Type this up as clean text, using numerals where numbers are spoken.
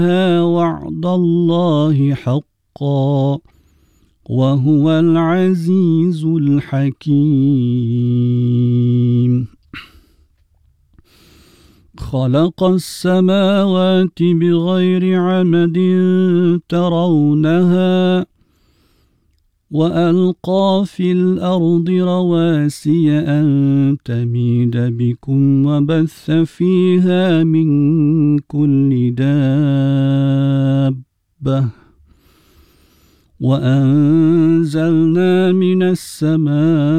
وعد الله حقا وهو العزيز الحكيم خلق السماوات بغير عمد ترونها وألقى في الأرض رواسي أن تميد بكم وبث فيها من كل دابة وأنزلنا من السماء